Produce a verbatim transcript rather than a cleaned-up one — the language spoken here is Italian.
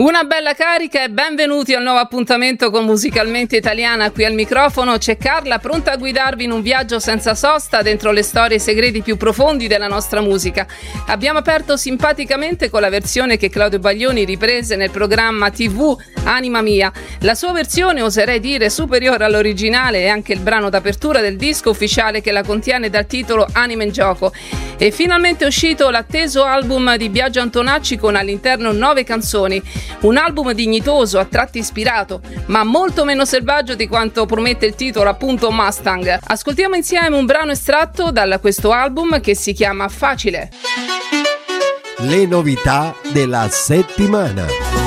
Una bella carica e benvenuti al nuovo appuntamento con Musicalmente Italiana. Qui al microfono c'è Carla, pronta a guidarvi in un viaggio senza sosta dentro le storie e i segreti più profondi della nostra musica. Abbiamo aperto simpaticamente con la versione che Claudio Baglioni riprese nel programma tivù Anima Mia. La sua versione, oserei dire, superiore all'originale, è anche il brano d'apertura del disco ufficiale che la contiene dal titolo Anima in Gioco. E finalmente è uscito l'atteso album di Biagio Antonacci con all'interno nove canzoni. Un album dignitoso, a tratti ispirato, ma molto meno selvaggio di quanto promette il titolo, appunto Mustang. Ascoltiamo insieme un brano estratto da questo album che si chiama Facile. Le novità della settimana.